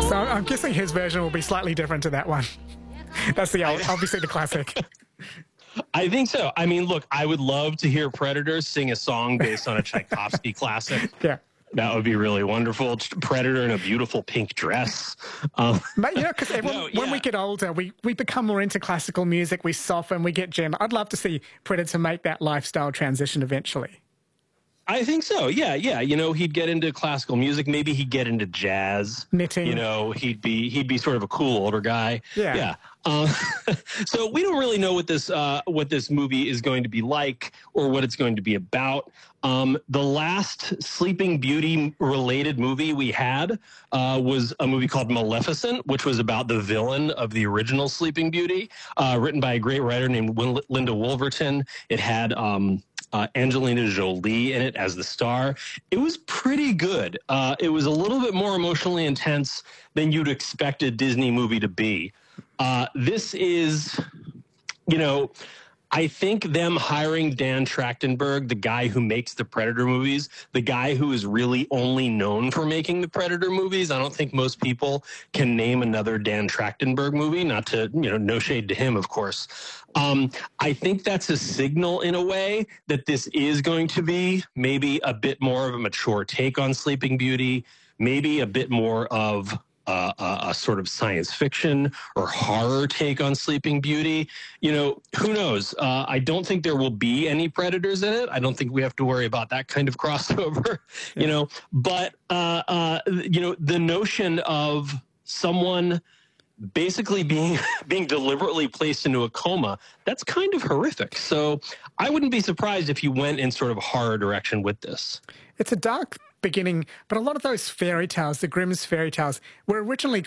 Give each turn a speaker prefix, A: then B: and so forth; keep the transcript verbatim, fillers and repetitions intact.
A: So I'm guessing his version will be slightly different to that one. That's the old, obviously the classic.
B: I think so. I mean, look, I would love to hear Predator sing a song based on a Tchaikovsky classic.
A: Yeah.
B: That would be really wonderful. Predator in a beautiful pink dress. Um,
A: But, you know, because
B: no, yeah.
A: when we get older, we, we become more into classical music, we soften, we get gem. I'd love to see Predator make that lifestyle transition eventually.
B: I think so. Yeah, yeah. You know, he'd get into classical music. Maybe he'd get into jazz.
A: Knitting.
B: You know, he'd be he'd be sort of a cool older guy.
A: Yeah.
B: Yeah. Uh, so we don't really know what this uh, what this movie is going to be like or what it's going to be about. Um, the last Sleeping Beauty related movie we had uh, was a movie called Maleficent, which was about the villain of the original Sleeping Beauty, uh, written by a great writer named Win- Linda Wolverton. It had um, uh, Angelina Jolie in it as the star. It was pretty good. Uh, it was a little bit more emotionally intense than you'd expect a Disney movie to be. Uh, this is, you know, I think them hiring Dan Trachtenberg, the guy who makes the Predator movies, the guy who is really only known for making the Predator movies. I don't think most people can name another Dan Trachtenberg movie, not to, you know, no shade to him, of course. Um, I think that's a signal in a way that this is going to be maybe a bit more of a mature take on Sleeping Beauty, maybe a bit more of Uh, a, a sort of science fiction or horror take on Sleeping Beauty. You know, who knows? Uh, I don't think there will be any predators in it. I don't think we have to worry about that kind of crossover, yeah. you know, but, uh, uh, you know, the notion of someone basically being being deliberately placed into a coma, that's kind of horrific. So I wouldn't be surprised if you went in sort of a horror direction with this.
A: It's a dark beginning, but a lot of those fairy tales, the Grimm's fairy tales, were originally